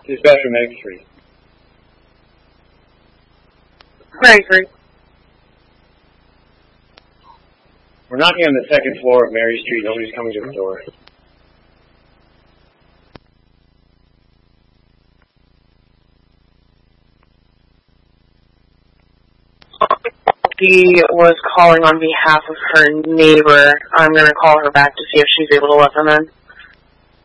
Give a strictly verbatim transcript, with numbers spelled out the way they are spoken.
Dispatch from Mary Street. Mary Street. We're knocking on the second floor of Mary Street. Nobody's coming to the door. She was calling on behalf of her neighbor. I'm going to call her back to see if she's able to let them in.